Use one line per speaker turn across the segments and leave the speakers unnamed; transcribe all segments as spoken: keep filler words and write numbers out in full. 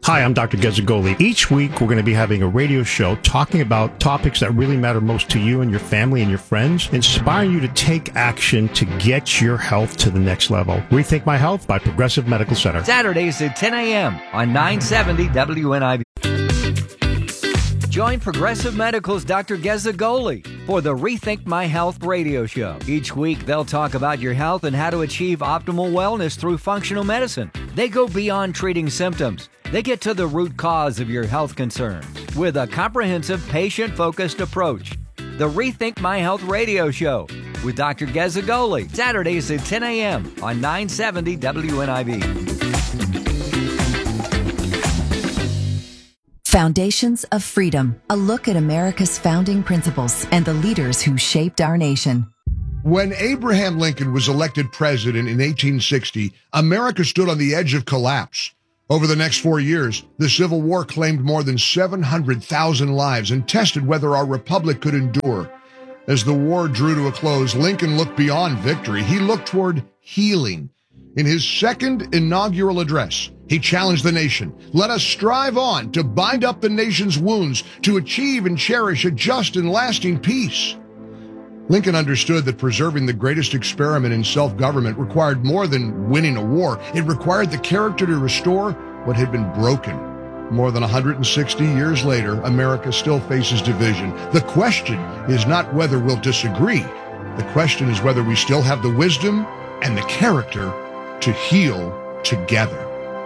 Hi, I'm Doctor Gezzagoli. Each week, we're going to be having a radio show talking about topics that really matter most to you and your family and your friends, inspiring you to take action to get your health to the next level. Rethink My Health by Progressive Medical Center.
Saturdays at ten a.m. on nine seventy W N I V. Join Progressive Medical's Doctor Gezzagoli for the Rethink My Health radio show. Each week, they'll talk about your health and how to achieve optimal wellness through functional medicine. They go beyond treating symptoms. They get to the root cause of your health concerns with a comprehensive, patient-focused approach. The Rethink My Health radio show with Doctor Gezzagoli, Saturdays at ten a.m. on nine seventy W N I V.
Foundations of Freedom, a look at America's founding principles and the leaders who shaped our nation.
When Abraham Lincoln was elected president in eighteen sixty, America stood on the edge of collapse. Over the next four years, the Civil War claimed more than seven hundred thousand lives and tested whether our republic could endure. As the war drew to a close, Lincoln looked beyond victory. He looked toward healing. In his second inaugural address, he challenged the nation. Let us strive on to bind up the nation's wounds, to achieve and cherish a just and lasting peace. Lincoln understood that preserving the greatest experiment in self-government required more than winning a war. It required the character to restore what had been broken. More than one hundred sixty years later, America still faces division. The question is not whether we'll disagree. The question is whether we still have the wisdom and the character to heal together.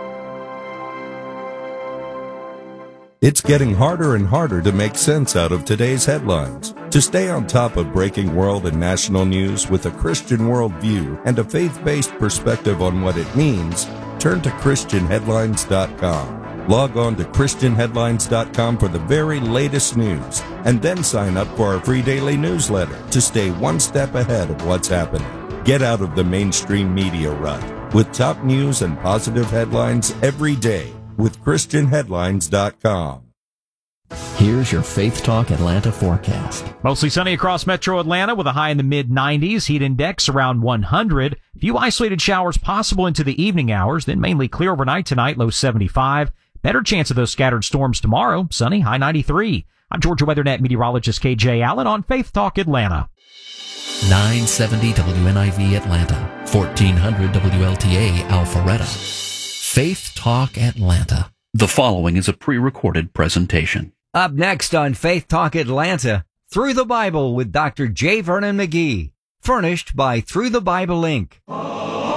It's getting harder and harder to make sense out of today's headlines. To stay on top of breaking world and national news with a Christian worldview and a faith-based perspective on what it means, turn to Christian Headlines dot com. Log on to Christian Headlines dot com for the very latest news, and then sign up for our free daily newsletter to stay one step ahead of what's happening. Get out of the mainstream media rut with top news and positive headlines every day with Christian Headlines dot com.
Here's your Faith Talk Atlanta forecast.
Mostly sunny across metro Atlanta with a high in the mid nineties, heat index around one hundred. Few isolated showers possible into the evening hours, then mainly clear overnight tonight, low seventy-five. Better chance of those scattered storms tomorrow, sunny, high ninety-three. I'm Georgia WeatherNet meteorologist K J Allen on Faith Talk Atlanta.
nine seventy W N I V Atlanta, fourteen hundred W L T A Alpharetta. Faith Talk Atlanta.
The following is a pre-recorded presentation.
Up next on Faith Talk Atlanta, Through the Bible with Doctor J. Vernon McGee. Furnished by Through the Bible Incorporated.